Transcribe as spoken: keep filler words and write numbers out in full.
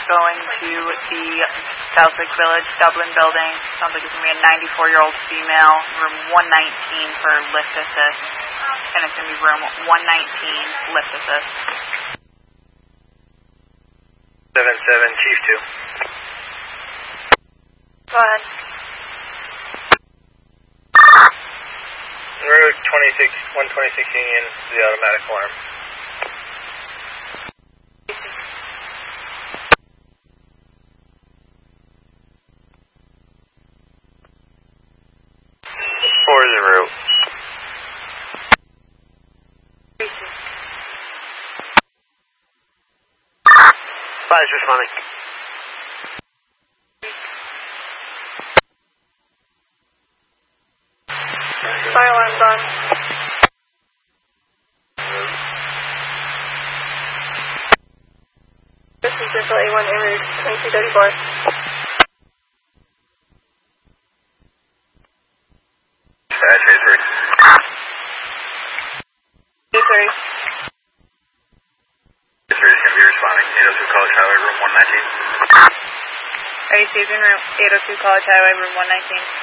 going to the South Lake Village, Dublin building. Sounds like it's going to be a ninety-four-year-old female, room one nineteen for lift assist. And it's going to be room one nineteen, lift assist. seven seven, Chief two. Go ahead. Route twenty-six, one twenty-six Union, the automatic alarm. Four is the route. Five is responding. Fire alarm's on. This is Central A one, Air twenty-two thirty-four. Dispatch, A three. A three. A three is going to be responding. eight oh two College Highway, room one nineteen. Are you seizing room eight oh two College Highway, room one nineteen?